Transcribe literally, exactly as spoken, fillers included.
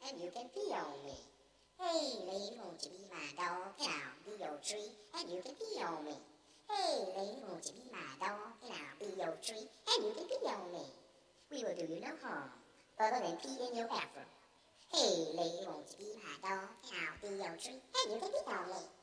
and you can pee on me. Hey, lady, won't you be my dog, and I'll be your tree, and you can pee on me. Hey, lady, won't you be my dog, and I'll be your tree, and you can pee on me. We will do you no harm, other than pee in your bathroom. Hey, lady, won't you be my dog, and I'll be your tree, and you can pee on me.